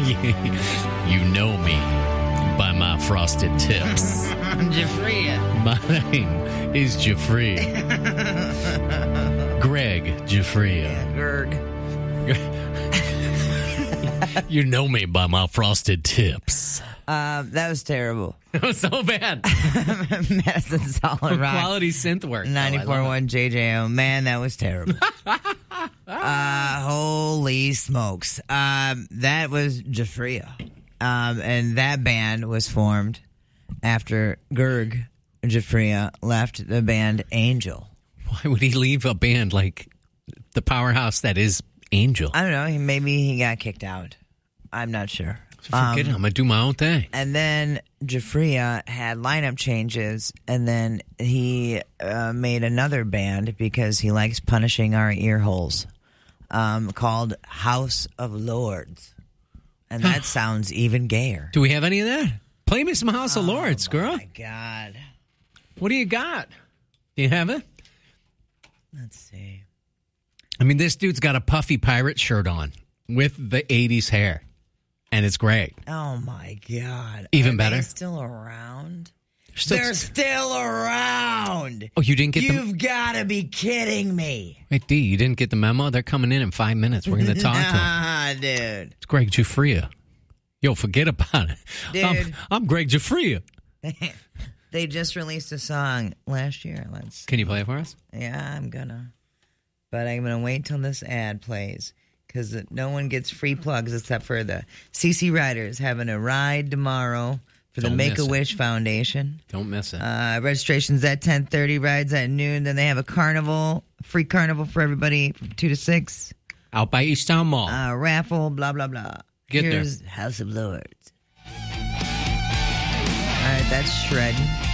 You know me by my frosted tips. Jafria. My name is Jafria. Greg Jafria. Gerg. You know me by my frosted tips. That was terrible. It was so bad. Madison Solid Rock. Quality synth work. 94.1 JJO. Man, that was terrible. Holy smokes. That was Jafria. And that band was formed after Gerg Jafria left the band Angel. Why would he leave a band like the powerhouse that is Angel? I don't know. Maybe he got kicked out. I'm not sure. Forget it. I'm going to do my own thing. And then Jafria had lineup changes, and then he made another band because he likes punishing our ear holes called House of Lords. And that sounds even gayer. Do we have any of that? Play me some House of Lords, girl. Oh, my God. What do you got? Do you have it? Let's see. I mean, this dude's got a puffy pirate shirt on with the 80s hair. And it's great. Oh, my God. Even Are better. they still around? They're still around. Oh, you didn't get You've got to be kidding me. Wait, D, you didn't get the memo? They're coming in 5 minutes. We're going to talk to them. Nah, dude. It's Greg Jafria. Yo, forget about it. Dude. I'm Greg Jafria. They just released a song last year. Can you play it for us? Yeah, I'm gonna. But I'm gonna wait till this ad plays because no one gets free plugs except for the CC Riders having a ride tomorrow for the Make-A-Wish Foundation. Don't miss it. Registration's at 10:30, rides at noon. Then they have a carnival, free carnival for everybody from 2 to 6. Out by Easttown Mall. Raffle, blah, blah, blah. Get Here's there. House of Lords. All right, that's shredding.